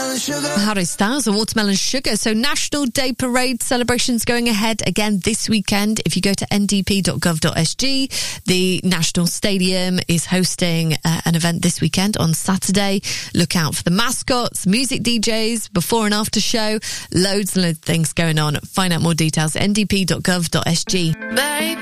Harry Styles and Watermelon Sugar. So National Day Parade celebrations going ahead again this weekend. If you go to ndp.gov.sg, the National Stadium is hosting an event this weekend on Saturday. Look out for the mascots, music DJs, before and after show, loads and loads of things going on. Find out more details at ndp.gov.sg.